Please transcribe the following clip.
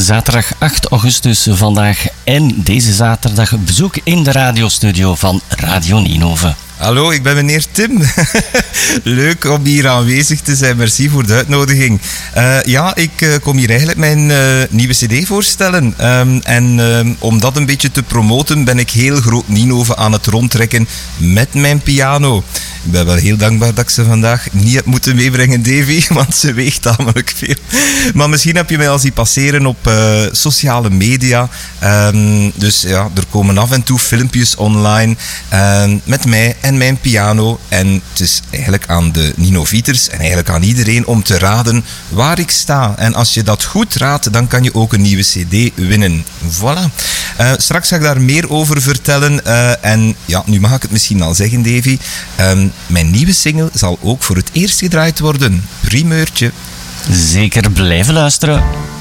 zaterdag 8 augustus vandaag en deze zaterdag bezoek in de radiostudio van Radio Ninove. Hallo, ik ben meneer Tim. Leuk om hier aanwezig te zijn. Merci voor de uitnodiging. Ik kom hier eigenlijk mijn nieuwe cd voorstellen. Om dat een beetje te promoten ben ik heel groot Ninove aan het rondtrekken met mijn piano. Ik ben wel heel dankbaar dat ik ze vandaag niet heb moeten meebrengen, Davy, want ze weegt tamelijk veel. Maar misschien heb je mij al zien passeren op sociale media. Er komen af en toe filmpjes online met mij en mijn piano. En het is eigenlijk aan de Ninovieters en eigenlijk aan iedereen om te raden waar ik sta. En als je dat goed raadt, dan kan je ook een nieuwe cd winnen. Voilà. Straks ga ik daar meer over vertellen. Nu mag ik het misschien al zeggen, Davy. Mijn nieuwe single zal ook voor het eerst gedraaid worden. Primeurtje. Zeker blijven luisteren.